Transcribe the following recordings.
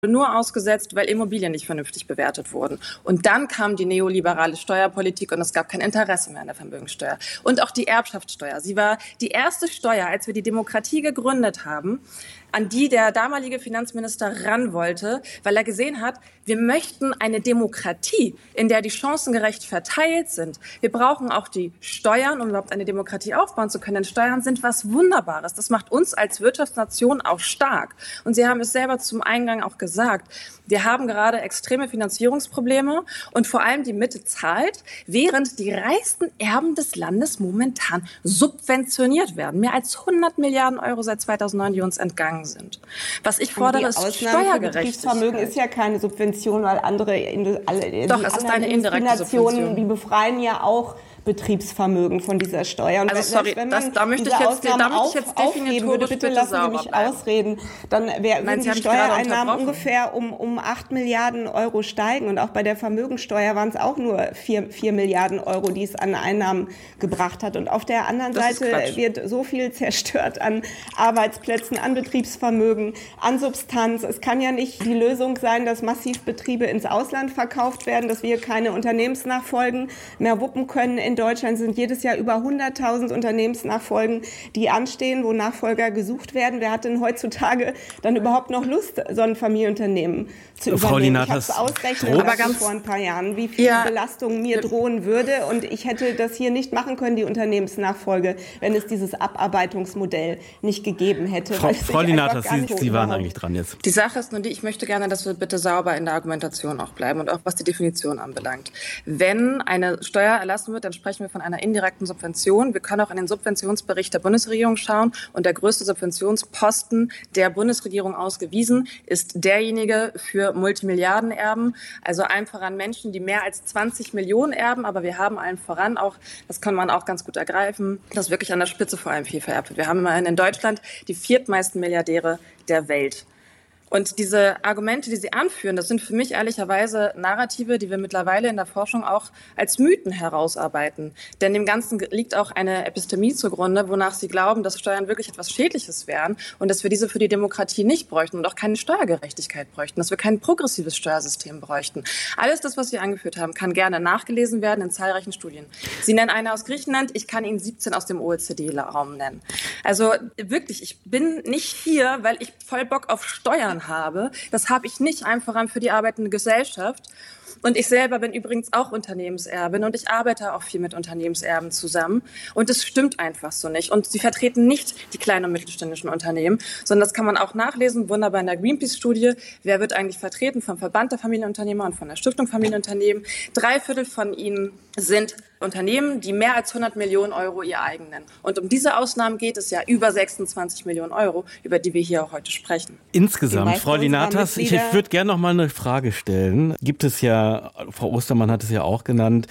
nur ausgesetzt, weil Immobilien nicht vernünftig bewertet wurden. Und dann kam die neoliberale Steuerpolitik und es gab kein Interesse mehr an der Vermögenssteuer. Und auch die Erbschaftssteuer. Sie war die erste Steuer, als wir die Demokratie gegründet haben, an die der damalige Finanzminister ran wollte, weil er gesehen hat, wir möchten eine Demokratie, in der die Chancen gerecht verteilt sind. Wir brauchen auch die Steuern, um überhaupt eine Demokratie aufbauen zu können. Denn Steuern sind was Wunderbares. Das macht uns als Wirtschaftsnation auch stark. Und Sie haben es selber zum Eingang auch gesagt. Wir haben gerade extreme Finanzierungsprobleme und vor allem die Mitte zahlt, während die reichsten Erben des Landes momentan subventioniert werden. Mehr als 100 Milliarden Euro seit 2009, die uns entgangen sind. Was ich fordere, ist Steuergerechtigkeit. Betriebsvermögen ist ja keine Subvention, weil andere Doch, es ist eine indirekte Subvention. Die befreien ja auch Betriebsvermögen von dieser Steuer. Und also sorry, da möchte ich jetzt definitorisch bitte lassen Sie mich ausreden. Dann würden die Steuereinnahmen ungefähr um 8 Milliarden Euro steigen. Und auch bei der Vermögensteuer waren es auch nur 4 Milliarden Euro, die es an Einnahmen gebracht hat. Und auf der anderen Seite wird so viel zerstört an Arbeitsplätzen, an Betriebsvermögen, an Substanz. Es kann ja nicht die Lösung sein, dass massiv Betriebe ins Ausland verkauft werden, dass wir keine Unternehmensnachfolgen mehr wuppen können. In Deutschland sind jedes Jahr über 100.000 Unternehmensnachfolgen, die anstehen, wo Nachfolger gesucht werden. Wer hat denn heutzutage dann überhaupt noch Lust, so ein Familienunternehmen zu übernehmen? Frau Lienert, ich habe es ausrechnen lassen vor ein paar Jahren, wie viel Belastung mir drohen würde. Und ich hätte das hier nicht machen können, die Unternehmensnachfolge, wenn es dieses Abarbeitungsmodell nicht gegeben hätte. Frau Lienert, Sie waren eigentlich dran jetzt. Die Sache ist nur die, ich möchte gerne, dass wir bitte sauber in der Argumentation auch bleiben und auch was die Definition anbelangt. Wenn eine Steuer erlassen wird, dann sprechen wir von einer indirekten Subvention. Wir können auch in den Subventionsbericht der Bundesregierung schauen und der größte Subventionsposten der Bundesregierung ausgewiesen ist derjenige für Multimilliardenerben, also allen voran Menschen, die mehr als 20 Millionen erben, aber wir haben allen voran auch, das kann man auch ganz gut ergreifen, dass wirklich an der Spitze vor allem viel vererbt wird. Wir haben immerhin in Deutschland die viertmeisten Milliardäre der Welt. Und diese Argumente, die Sie anführen, das sind für mich ehrlicherweise Narrative, die wir mittlerweile in der Forschung auch als Mythen herausarbeiten. Denn dem Ganzen liegt auch eine Epistemie zugrunde, wonach Sie glauben, dass Steuern wirklich etwas Schädliches wären und dass wir diese für die Demokratie nicht bräuchten und auch keine Steuergerechtigkeit bräuchten, dass wir kein progressives Steuersystem bräuchten. Alles das, was Sie angeführt haben, kann gerne nachgelesen werden in zahlreichen Studien. Sie nennen eine aus Griechenland, ich kann Ihnen 17 aus dem OECD-Raum nennen. Also wirklich, ich bin nicht hier, weil ich voll Bock auf Steuern habe. Das habe ich nicht einfach für die arbeitende Gesellschaft. Und ich selber bin übrigens auch Unternehmenserbin und ich arbeite auch viel mit Unternehmenserben zusammen. Und es stimmt einfach so nicht. Und sie vertreten nicht die kleinen und mittelständischen Unternehmen, sondern das kann man auch nachlesen, wunderbar in der Greenpeace-Studie. Wer wird eigentlich vertreten vom Verband der Familienunternehmer und von der Stiftung Familienunternehmen? 3/4 von ihnen sind Unternehmen, die mehr als 100 Millionen Euro ihr eigen nennen. Und um diese Ausnahmen geht es ja über 26 Millionen Euro, über die wir hier auch heute sprechen. Insgesamt, Frau Lienert, ich würde gerne noch mal eine Frage stellen. Gibt es ja, Frau Ostermann hat es ja auch genannt,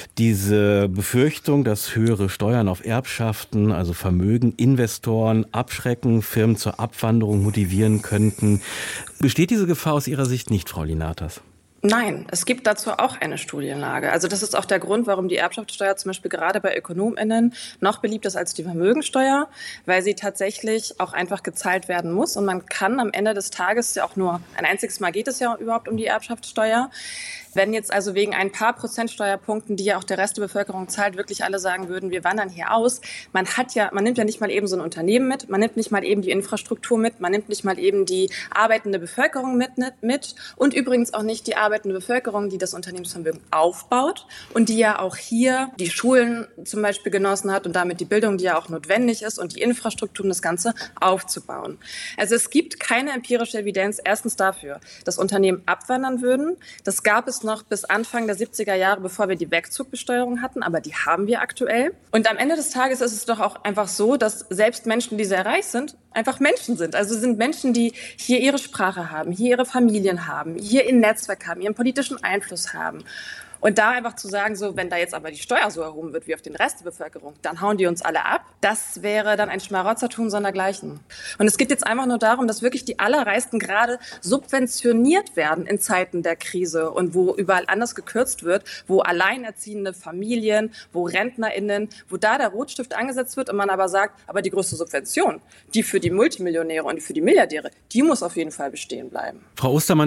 diese Befürchtung, dass höhere Steuern auf Erbschaften, also Vermögen, Investoren abschrecken, Firmen zur Abwanderung motivieren könnten. Besteht diese Gefahr aus Ihrer Sicht nicht, Frau Lienert? Nein, es gibt dazu auch eine Studienlage. Also das ist auch der Grund, warum die Erbschaftssteuer zum Beispiel gerade bei ÖkonomInnen noch beliebter ist als die Vermögensteuer, weil sie tatsächlich auch einfach gezahlt werden muss. Und man kann am Ende des Tages ja auch nur, ein einziges Mal geht es ja überhaupt um die Erbschaftssteuer. Wenn jetzt also wegen ein paar Prozentsteuerpunkten, die ja auch der Rest der Bevölkerung zahlt, wirklich alle sagen würden, wir wandern hier aus, man nimmt ja nicht mal eben so ein Unternehmen mit, man nimmt nicht mal eben die Infrastruktur mit, man nimmt nicht mal eben die arbeitende Bevölkerung mit und übrigens auch nicht die arbeitende Bevölkerung, die das Unternehmensvermögen aufbaut und die ja auch hier die Schulen zum Beispiel genossen hat und damit die Bildung, die ja auch notwendig ist und die Infrastruktur, um das Ganze aufzubauen. Also es gibt keine empirische Evidenz erstens dafür, dass Unternehmen abwandern würden. Das gab es noch bis Anfang der 70er Jahre, bevor wir die Wegzugbesteuerung hatten, aber die haben wir aktuell. Und am Ende des Tages ist es doch auch einfach so, dass selbst Menschen, die sehr reich sind, einfach Menschen sind. Also sind Menschen, die hier ihre Sprache haben, hier ihre Familien haben, hier ihr Netzwerk haben, ihren politischen Einfluss haben. Und da einfach zu sagen, so, wenn da jetzt aber die Steuer so erhoben wird wie auf den Rest der Bevölkerung, dann hauen die uns alle ab. Das wäre dann ein Schmarotzertum sondergleichen. Und es geht jetzt einfach nur darum, dass wirklich die Allerreichsten gerade subventioniert werden in Zeiten der Krise und wo überall anders gekürzt wird, wo alleinerziehende Familien, wo RentnerInnen, wo da der Rotstift angesetzt wird und man aber sagt, aber die größte Subvention, die für die Multimillionäre und für die Milliardäre, die muss auf jeden Fall bestehen bleiben. Frau Ostermann,